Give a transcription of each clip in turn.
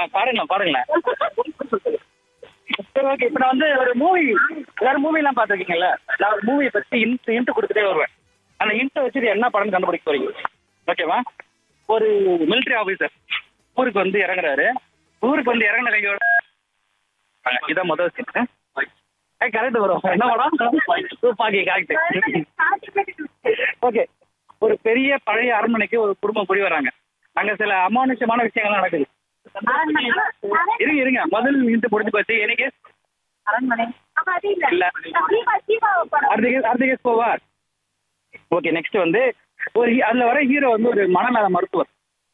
பாருங்களேன் பாருங்களேன். சரி ஓகே. இப்போ நான் வந்து ஒரு மூவி, எல்லாரும் மூவிலாம் பார்த்துருக்கீங்கல்ல, நான் ஒரு மூவியை பற்றி இன்ட்டு கொடுத்துட்டே வருவேன். அந்த இன்ட்டை வச்சுட்டு என்ன படம் கண்டுபிடிக்க போறீங்க, ஓகேவா? ஒரு மிலிட்ரி ஆஃபீஸர் ஊருக்கு வந்து இறங்குறாரு. ஊருக்கு வந்து இறங்கின கையோட இதான் முதல் சீன். கரெக்ட் வரும். என்ன படம்? துப்பாக்கி. கரெக்ட். ஓகே. ஒரு பெரிய பழைய அரண்மனைக்கு ஒரு குடும்பம் குடி வராங்க. அங்க சில அமானுஷமான விஷயங்கள்லாம் நடக்குது. இருங்க முதல் இன்ட்டு முடிஞ்சு போச்சு. எனக்கு இல்ல அர்த்திகேஸ் போவார். ஓகே. நெக்ஸ்ட் வந்து ஒரு அதுல வர ஹீரோ வந்து ஒரு மனநல மருத்துவர்.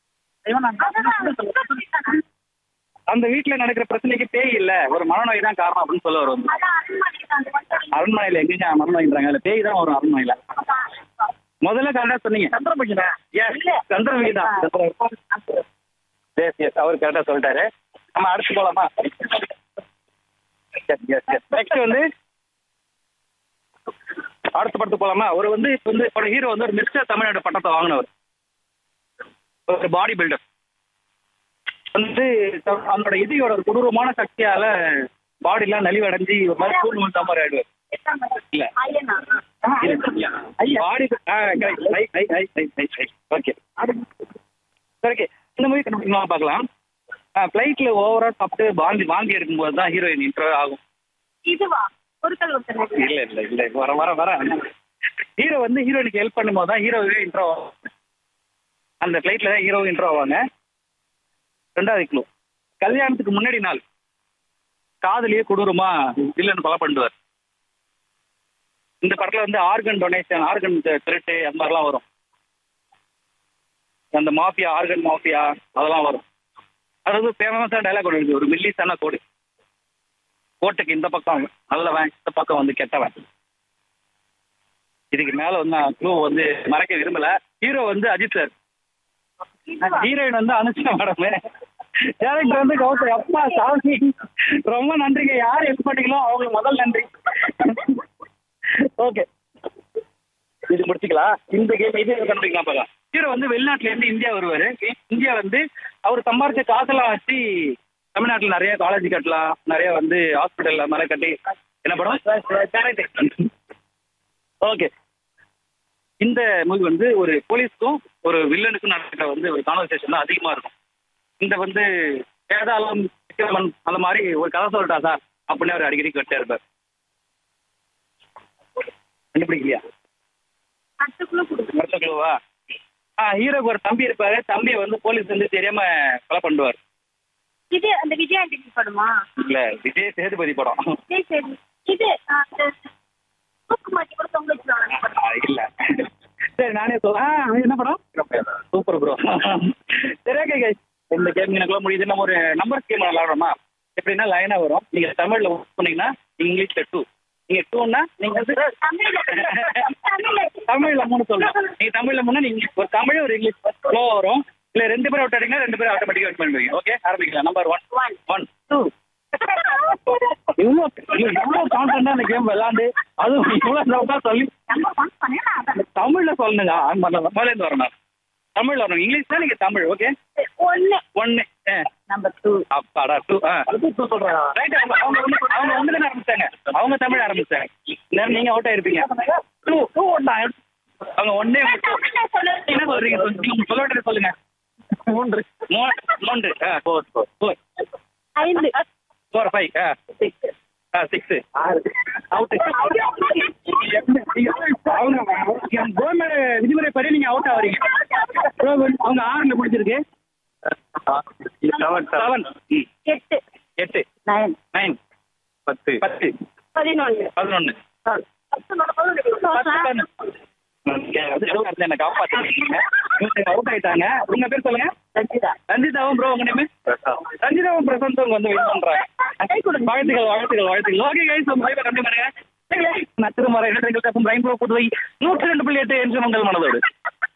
அந்த வீட்டுல நடக்கிற பிரச்சனைக்கு பேய் இல்ல, ஒரு மனநோய் தான் காரணம் அப்படின்னு சொல்ல வரும். அரண்மனையில எங்கேயும் மனநோய்ன்றாங்க, அதுல பேய் தான் வரும் அரண்மனையில. முதல்ல கரெக்டா சொன்னீங்க. சந்திரமுகி தான். அவர் கரெக்டா சொல்லிட்டாரு. நம்ம அடுத்து போலாமா? நெக்ஸ்ட் வந்து அடுத்த படத்துக்கு போலாமா? ஒரு வந்து இப்போ வந்து ஹீரோ வந்து ஒரு மிஸ்டர் தமிழ்நாடு பட்டத்தை வாங்கினவர், ஒரு பாடி பில்டர் வந்து அவனோட இதையோட ஒரு கொடூரமான சக்தியால பாடிலாம் நலிவடைஞ்சு ஒரு மாதிரி கூண்டு வந்த மாதிரி ஆயிடுவார். இல்ல பாடி. Okay okay. இந்த மூவி கண்டுபிடிக்கலாம் பார்க்கலாம். ஃப்ளைட்ல ஓவரா சாப்பிட்டு வாந்தி எடுக்கும்போது தான் ஹீரோயின் இன்ட்ரோ ஆகும். இல்ல இல்ல இல்ல வர வர வர ஹீரோ வந்து ஹீரோயினுக்கு ஹெல்ப் பண்ணும்போது தான் ஹீரோவே இன்ட்ரோ ஆகும். அந்த ஃப்ளைட்ல தான் ஹீரோ இன்ட்ரோ ஆவாங்க. ரெண்டாவது க்ளூ, கல்யாணத்துக்கு முன்னாடி நாள் காதலியே கொடூரமா வில்லன் கொலை பண்ணுவார். இந்த படத்துல வந்து ஆர்கன் டொனேஷன், ஆர்கன் திருட்டு அந்த மாதிரிலாம் வரும். அந்த மாஃபியா, ஆர்கன் மாஃபியா அதெல்லாம் வரும். அதாவது ஃபேமஸான டைலாக் ஒன்று இருக்கு, ஒரு மில்லிசான கோடு. கோட்டுக்கு இந்த பக்கம் நல்லவன், இந்த பக்கம் வந்து கெட்டவன். இதுக்கு மேல வந்து நான் க்ளூ வந்து மறைக்க விரும்பல. ஹீரோ வந்து அஜித் சார், ஹீரோயின் வந்து அனுஷ்கா மேடம், டேரக்டர் வந்து கௌதம். அப்பா சாமி, ரொம்ப நன்றிங்க. யார் ஹெல்ப் பண்ணீங்களோ அவங்களுக்கு முதல் நன்றி. ஓகே, இது முடிச்சுக்கலாம். இந்த கேம் இது கண்டுபிடிக்கலாம். பார்க்கலாம். ஹீரோ வந்து வெளிநாட்டுல இருந்து இந்தியா வருவாரு. இந்தியா வந்து அவர் சம்பாரிச்ச காசெல்லாம் வச்சு தமிழ்நாட்டில் நிறைய காலேஜ் கட்டலாம், நிறைய வந்து ஹாஸ்பிட்டல் மேலே கட்டி என்ன படம். ஓகே. இந்த மூவி வந்து ஒரு போலீஸ்க்கும் ஒரு வில்லனுக்கும் நடக்கிற வந்து ஒரு கான்வர்சேஷன் தான் அதிகமாக இருக்கும். இந்த வந்து வேதாளம் விக்ரமன் அந்த மாதிரி ஒரு கதை சொல்லட்டா சார் அப்படின்னு அவர் அடிக்கடி கேட்டே இருப்பார். கண்டுபிடிக்கலையா? அடுத்த குழுவா? ஹீரோக்கு ஒரு தம்பி இருப்பாரு. தம்பியை வந்து போலீஸ் வந்து தெரியாம கொலை பண்ணுவார். இல்ல, விஜய் சேதுபதி படம். இல்ல, சரி நானே சொல்றேன். என்ன படம்? Super bro. சரி ஓகே கைஸ், இந்த கேம் எனக்குள்ள முடியுது. நம்ம ஒரு நம்பர் கேம் விளாடுறோமா? எப்படின்னா லைனா வரும். நீங்க தமிழ்ல சொன்னீங்கன்னா இங்கிலீஷ்ல 2, நீங்க 2ன்னா நீங்க வந்து தமிழ்ல 3 சொல்லணும். நீங்க தமிழ்ல 3 நீங்க ஒரு தமிழ் ஒரு இங்கிலீஷ் ஃப்ளோ வரும். இல்ல 2 பேரும் அவுட் ஆடிங்கன்னா 2 பேரும் ஆட்டோமேட்டிக்கா அவுட் பண்ணுவீங்க. ஓகே, ஆரம்பிக்கலாம். நம்பர் 1 1 2. இவ்வளவு கான்ஃபிடண்டா அந்த கேம் விளையாண்டு அதுவும் இவ்வளவு சவுண்டா சொல்லி தமிழ்ல சொல்லணுங்க. முதல்ல இருந்து வரணும். தமிழ்ல வரணும். இங்கிலீஷ் தான் நீங்க தமிழ். Okay, 1 number 2. அப்பாடா 2. ரைட். அவங்க வந்து தானே ஆரம்பிச்சாங்க. அவங்க தமிழ் ஆரம்பிச்சாங்க. நீங்க அவுட் ஆயிருப்பீங்க. 2 அவங்க 1 என்ன சொல்றீங்க? சொல்ல சொல்லுங்க. 3 4 5 4 5 6 அவுட். அவங்க விதிமுறை படி நீங்க அவுட் ஆவறீங்க. அவங்க 6ல முடிச்சிருக்கு. 7 8 9 10 11 என்ன காப்பாத்திருக்கீங்க. அவுட் ஆயிட்டாங்க. உங்க பேர் சொல்லுங்க. ரஞ்சிதாவும் ப்ரோ. உங்க நேம்? ரஞ்சிதாவும் பிரசாந்தும் வந்து வெயிட் பண்றாங்க. வாழ்த்துக்கள். ஓகே கைஸ், லைவ் கண்டிப்பா பண்ணுங்க. நான் திருமறை 2 புதுவை 102.8 என்று உங்கள் மனதோடு.